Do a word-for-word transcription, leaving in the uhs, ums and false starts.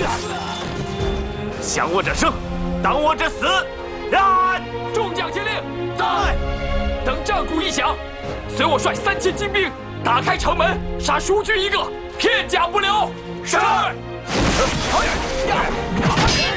降我者生，挡我者死。然！ 众将听令，在。等战鼓一响，随我率三千精兵打开城门，杀蜀军一个，片甲不留。是。